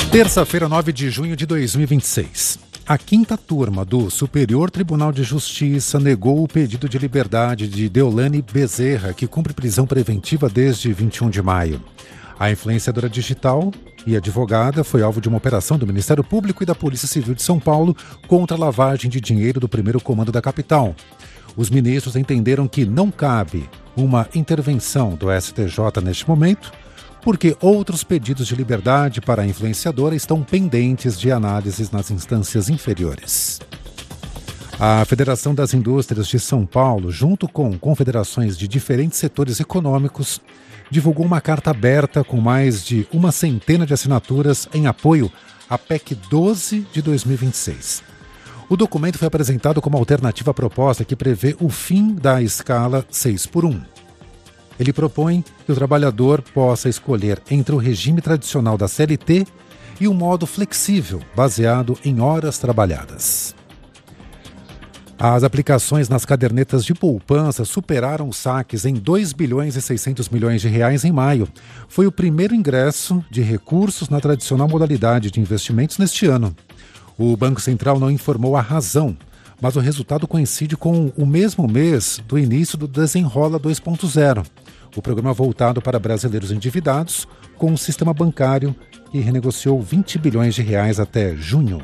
Terça-feira, 9 de junho de 2026. A quinta turma do Superior Tribunal de Justiça negou o pedido de liberdade de Deolane Bezerra, que cumpre prisão preventiva desde 21 de maio. A influenciadora digital e advogada foi alvo de uma operação do Ministério Público e da Polícia Civil de São Paulo contra a lavagem de dinheiro do primeiro comando da capital. Os ministros entenderam que não cabe uma intervenção do STJ neste momento, porque outros pedidos de liberdade para a influenciadora estão pendentes de análises nas instâncias inferiores. A Federação das Indústrias de São Paulo, junto com confederações de diferentes setores econômicos, divulgou uma carta aberta com mais de 100 de assinaturas em apoio à PEC 12 de 2026. O documento foi apresentado como alternativa à proposta que prevê o fim da escala 6x1. Ele propõe que o trabalhador possa escolher entre o regime tradicional da CLT e o modo flexível, baseado em horas trabalhadas. As aplicações nas cadernetas de poupança superaram os saques em 2 bilhões e 600 milhões de reais em maio. Foi o primeiro ingresso de recursos na tradicional modalidade de investimentos neste ano. O Banco Central não informou a razão, mas o resultado coincide com o mesmo mês do início do Desenrola 2.0, o programa voltado para brasileiros endividados com o sistema bancário que renegociou 20 bilhões de reais até junho.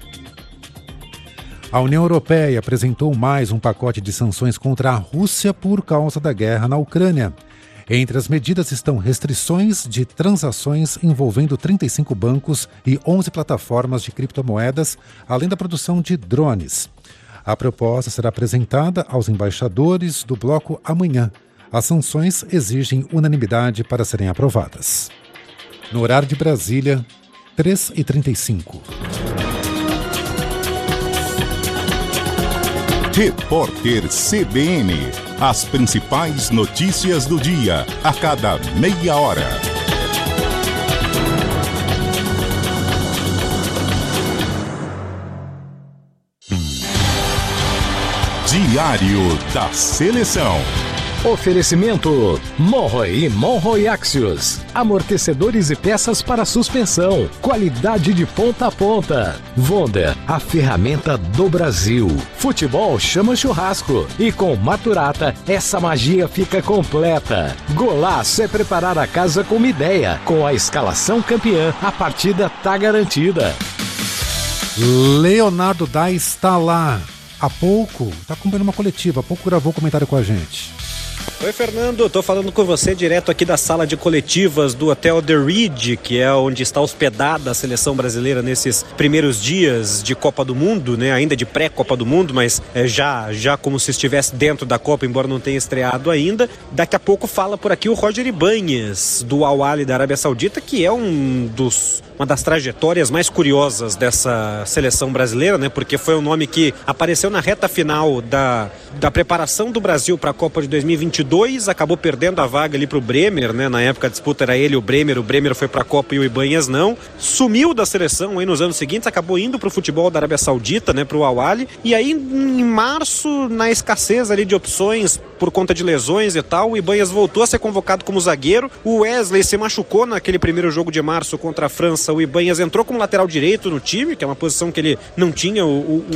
A União Europeia apresentou mais um pacote de sanções contra a Rússia por causa da guerra na Ucrânia. Entre as medidas estão restrições de transações envolvendo 35 bancos e 11 plataformas de criptomoedas, além da produção de drones. A proposta será apresentada aos embaixadores do bloco amanhã. As sanções exigem unanimidade para serem aprovadas. No horário de Brasília, 3h35. Repórter CBN. As principais notícias do dia, a cada meia hora. Diário da Seleção. Oferecimento Monroe e Monroe Axios. Amortecedores e peças para suspensão. Qualidade de ponta a ponta. Wonder, a ferramenta do Brasil. Futebol chama churrasco. E com Maturata, essa magia fica completa. Golaço é preparar a casa com uma ideia. Com a escalação campeã, a partida tá garantida. Leonardo Dai está lá. Há pouco, está cumprindo uma coletiva, há pouco gravou um comentário com a gente. Oi, Fernando, estou falando com você direto aqui da sala de coletivas do Hotel The Reed, que é onde está hospedada a seleção brasileira nesses primeiros dias de Copa do Mundo, né? Ainda de pré-Copa do Mundo, mas já como se estivesse dentro da Copa, embora não tenha estreado ainda. Daqui a pouco fala por aqui o Roger Ibanez, do Al Ahly da Arábia Saudita, que é uma das trajetórias mais curiosas dessa seleção brasileira, né? Porque foi um nome que apareceu na reta final da preparação do Brasil para a Copa de 2022, acabou perdendo a vaga ali para o Bremer, né? Na época a disputa era ele e o Bremer foi para a Copa e o Ibanez não. Sumiu da seleção aí nos anos seguintes, acabou indo para o futebol da Arábia Saudita, né? Para o Al Ahly. E aí em março, na escassez ali de opções por conta de lesões e tal, o Ibanez voltou a ser convocado como zagueiro. O Wesley se machucou naquele primeiro jogo de março contra a França. O Ibanez entrou como lateral direito no time, que é uma posição que ele não tinha.